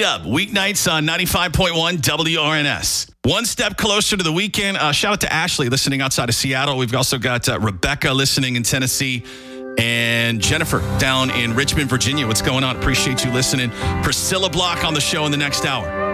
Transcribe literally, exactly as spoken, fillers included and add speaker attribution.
Speaker 1: It Up, weeknights on ninety-five point one W R N S. One step closer to the weekend. Uh, shout out to Ashley listening outside of Seattle. We've also got uh, Rebecca listening in Tennessee and Jennifer down in Richmond, Virginia. What's going on? Appreciate you listening. Priscilla Block on the show in the next hour.